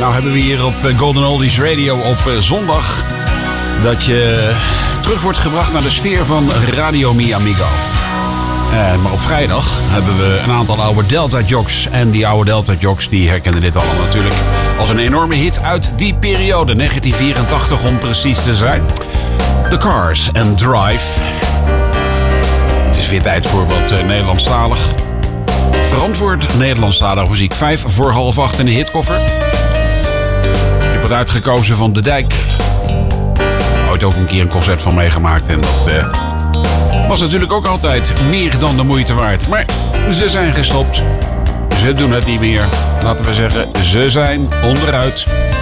Nou hebben we hier op Golden Oldies Radio op zondag dat je terug wordt gebracht naar de sfeer van Radio Mi Amigo. Maar op vrijdag hebben we een aantal oude Delta-jocks. En die oude Delta-jocks die herkennen dit allemaal natuurlijk als een enorme hit uit die periode. 1984 om precies te zijn. The Cars and Drive. Het is weer tijd voor wat Nederlandstalig. Verantwoord Nederlandstalige muziek. 7:55 in de hitkoffer. Ik heb het uitgekozen van De Dijk. Ooit ook een keer een concert van meegemaakt. En dat was natuurlijk ook altijd meer dan de moeite waard. Maar ze zijn gestopt. Ze doen het niet meer. Laten we zeggen, ze zijn onderuit.